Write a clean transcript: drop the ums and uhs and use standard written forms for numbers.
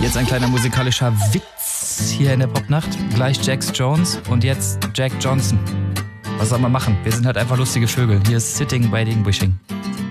Jetzt ein kleiner musikalischer Witz hier in der Popnacht. Gleich Jax Jones und jetzt Jack Johnson. Was soll man machen? Wir sind halt einfach lustige Vögel. Hier ist Sitting, Waiting, Wishing.